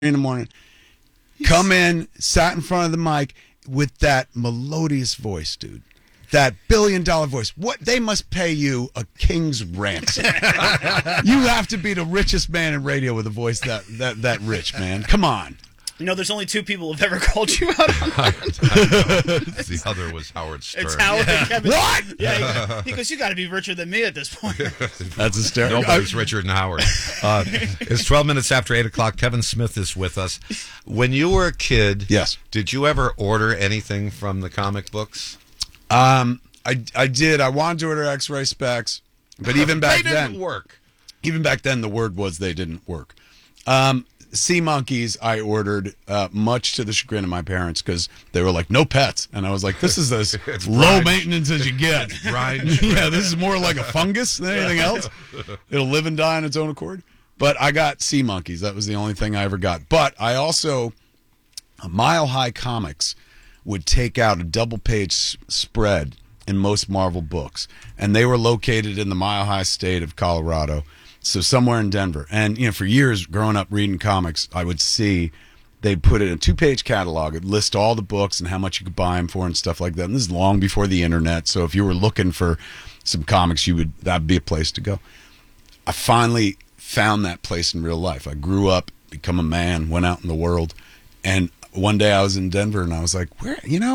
in the morning, come in, sat in front of the mic with that melodious voice, dude. That $1 billion voice. What they must pay you a king's ransom. You have to be the richest man in radio with a voice that rich, man. Come on. You know, there's only two people who've ever called you out on that. The other was Howard Stern. It's Howard and Kevin. What? Yeah, he goes, you got to be richer than me at this point. That's hysterical. Nobody's richer than Howard. It's 12 minutes after 8 o'clock. Kevin Smith is with us. When you were a kid, yes, did you ever order anything from the comic books? I did. I wanted to order X-ray specs, but even back then, they didn't work. Even back then, the word was they didn't work. Sea monkeys I ordered, much to the chagrin of my parents, because they were like, no pets. And I was like, this is as low maintenance as you get. Right. Yeah, this is more like a fungus than anything else. It'll live and die on its own accord. But I got sea monkeys. That was the only thing I ever got. But I also, Mile High Comics would take out a double-page spread in most Marvel books. And they were located in the Mile High state of Colorado. So somewhere in Denver. And, you know, for years growing up reading comics, I would see they put it in a 2-page catalog. It'd list all the books and how much you could buy them for and stuff like that. And this is long before the internet. So if you were looking for some comics, that'd be a place to go. I finally found that place in real life. I grew up, become a man, went out in the world. And one day I was in Denver and I was like, where,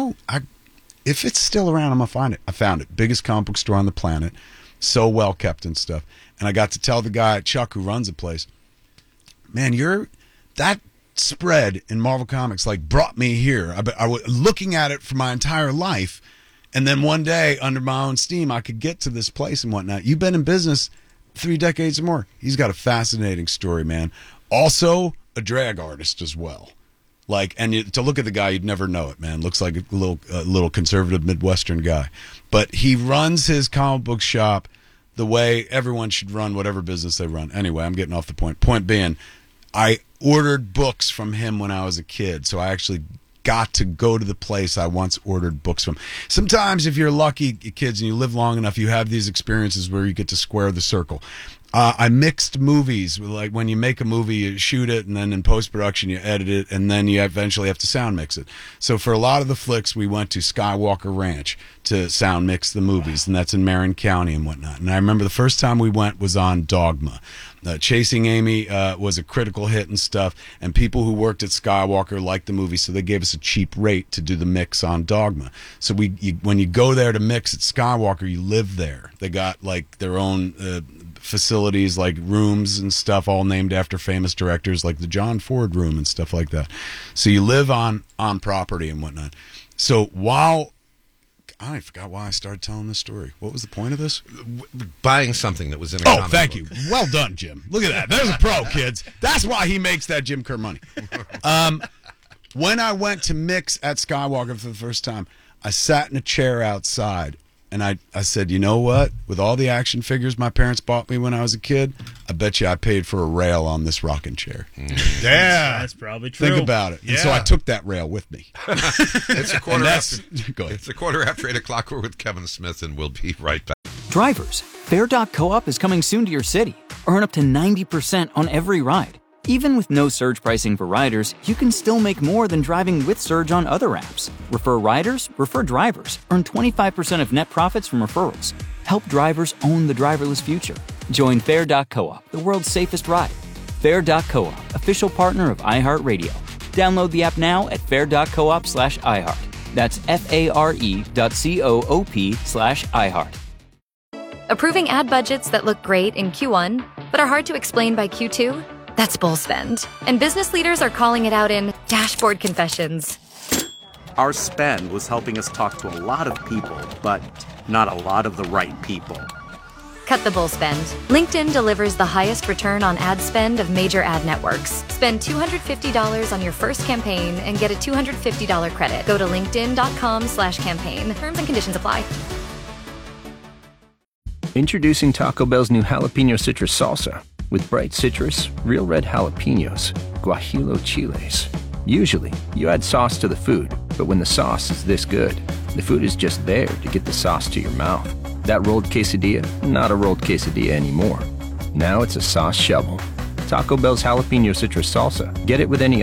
if it's still around, I'm going to find it. I found it. Biggest comic book store on the planet. So well kept and stuff. And I got to tell the guy, Chuck, who runs the place, man, that spread in Marvel Comics brought me here. I was looking at it for my entire life, and then one day, under my own steam, I could get to this place and whatnot. You've been in business 3 decades or more. He's got a fascinating story, man. Also, a drag artist as well. To look at the guy, you'd never know it, man. Looks like a little conservative Midwestern guy. But he runs his comic book shop the way everyone should run whatever business they run. Anyway, I'm getting off the point. Point being, I ordered books from him when I was a kid, so I actually got to go to the place I once ordered books from. Sometimes, if you're lucky, kids, and you live long enough, you have these experiences where you get to square the circle. I mixed movies. Like when you make a movie, you shoot it, and then in post-production, you edit it, and then you eventually have to sound mix it. So for a lot of the flicks, we went to Skywalker Ranch to sound mix the movies, and that's in Marin County and whatnot. And I remember the first time we went was on Dogma. Chasing Amy was a critical hit and stuff, and people who worked at Skywalker liked the movie, so they gave us a cheap rate to do the mix on Dogma. So when you go there to mix at Skywalker, you live there. They got their own facilities, like rooms and stuff, all named after famous directors, like the John Ford room and stuff like that. So you live on property and whatnot. So I forgot why I started telling this story. What was the point of this? Buying something that was in a comic thank book. you. Well done, Jim. Look at that. There's a pro, kids. That's why he makes that Jim Kerr money. When I went to mix at Skywalker for the first time, I sat in a chair outside, and I said, you know what? With all the action figures my parents bought me when I was a kid, I bet you I paid for a rail on this rocking chair. Yeah, that's probably true. Think about it. Yeah. And so I took that rail with me. It's a quarter It's a quarter after 8 o'clock. We're with Kevin Smith, and we'll be right back. Drivers, Fair.coop is coming soon to your city. Earn up to 90% on every ride. Even with no surge pricing for riders, you can still make more than driving with Surge on other apps. Refer riders, refer drivers. Earn 25% of net profits from referrals. Help drivers own the driverless future. Join Fair.coop, the world's safest ride. Fair.coop, official partner of iHeartRadio. Download the app now at fair.coop/iHeart. That's FARE.coop/iHeart. Approving ad budgets that look great in Q1, but are hard to explain by Q2? That's bull spend. And business leaders are calling it out in dashboard confessions. Our spend was helping us talk to a lot of people, but not a lot of the right people. Cut the bull spend. LinkedIn delivers the highest return on ad spend of major ad networks. Spend $250 on your first campaign and get a $250 credit. Go to linkedin.com/campaign. Terms and conditions apply. Introducing Taco Bell's new Jalapeno Citrus Salsa. With bright citrus, real red jalapenos, guajillo chiles. Usually, you add sauce to the food, but when the sauce is this good, the food is just there to get the sauce to your mouth. That rolled quesadilla, not a rolled quesadilla anymore. Now it's a sauce shovel. Taco Bell's Jalapeno Citrus Salsa. Get it with any